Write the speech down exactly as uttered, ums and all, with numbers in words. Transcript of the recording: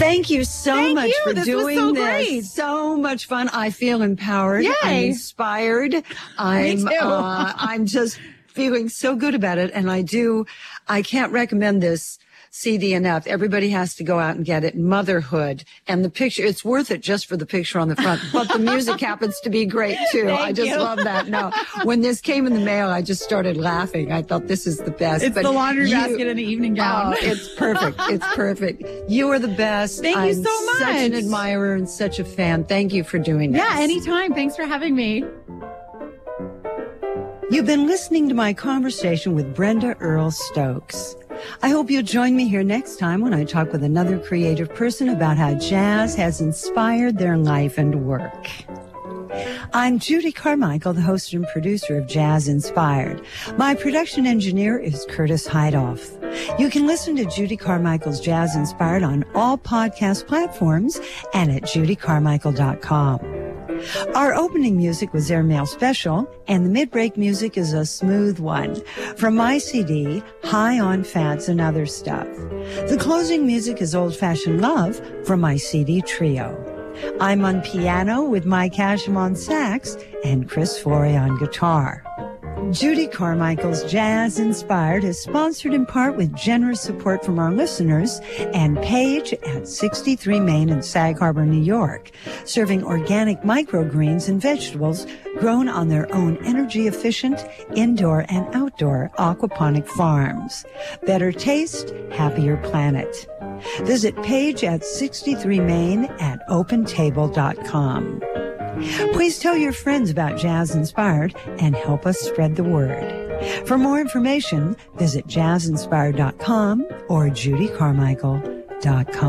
Thank you so Thank much you. for This doing was so this. great. So much fun. I feel empowered. Yay. I'm inspired. I'm, Me too. uh, I'm just feeling so good about it. And I do, I can't recommend this C D enough. Everybody has to go out and get it. Motherhood. And the picture, it's worth it just for the picture on the front. But the music happens to be great too. Thank I just you. love that. No, when this came in the mail, I just started laughing. I thought this is the best. It's But the laundry you- basket and the evening gown. Oh, it's perfect. It's perfect. You are the best. Thank you I'm so much. Such an admirer and such a fan. Thank you for doing this. Yeah, anytime. Thanks for having me. You've been listening to my conversation with Brenda Earl Stokes. I hope you'll join me here next time when I talk with another creative person about how jazz has inspired their life and work. I'm Judy Carmichael, the host and producer of Jazz Inspired. My production engineer is Curtis Heidoff. You can listen to Judy Carmichael's Jazz Inspired on all podcast platforms and at judy carmichael dot com. Our opening music was Airmail Special, and the mid-break music is a smooth one from my C D, High on Fats and Other Stuff. The closing music is Old Fashioned Love from my C D Trio. I'm on piano with Mike Hashem on sax and Chris Forey on guitar. Judy Carmichael's Jazz Inspired is sponsored in part with generous support from our listeners and Paige at sixty-three Main in Sag Harbor, New York, serving organic microgreens and vegetables grown on their own energy-efficient indoor and outdoor aquaponic farms. Better taste, happier planet. Visit Paige at sixty-three Main at open table dot com. Please tell your friends about Jazz Inspired and help us spread the word. For more information, visit jazz inspired dot com or judy carmichael dot com.